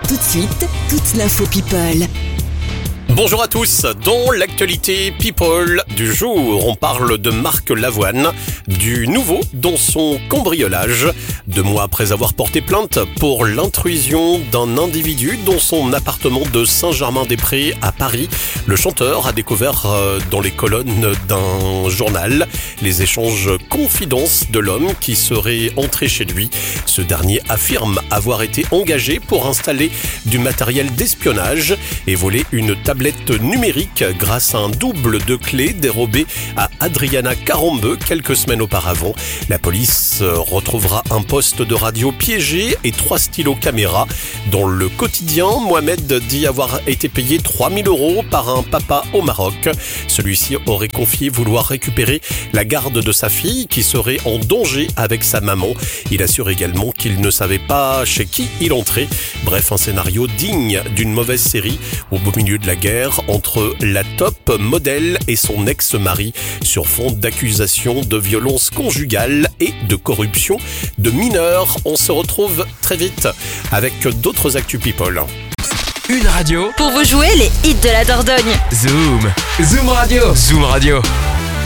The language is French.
Tout de suite, toute l'info People. Bonjour à tous, dans l'actualité People du jour, on parle de Marc Lavoine, du nouveau dans son cambriolage. 2 mois après avoir porté plainte pour l'intrusion d'un individu dans son appartement de Saint-Germain-des-Prés à Paris, le chanteur a découvert dans les colonnes d'un journal les échanges confidences de l'homme qui serait entré chez lui. Ce dernier affirme avoir été engagé pour installer du matériel d'espionnage et voler une tablette numérique grâce à un double de clés dérobé à Adriana Carambeu quelques semaines auparavant. La police retrouvera un poste de radio piégé et 3 stylos caméra. Dans le quotidien, Mohamed dit avoir été payé 3 000 € par un papa au Maroc. Celui-ci aurait confié vouloir récupérer la garde de sa fille qui serait en danger avec sa maman. Il assure également qu'il ne savait pas chez qui il entrait. Bref, un scénario digne d'une mauvaise série au beau milieu de la guerre entre la top modèle et son ex-mari sur fond d'accusations de violence conjugale et de corruption de mineurs. On se retrouve très vite avec d'autres Actu People. Une radio pour vous jouer les hits de la Dordogne. Zoom Radio.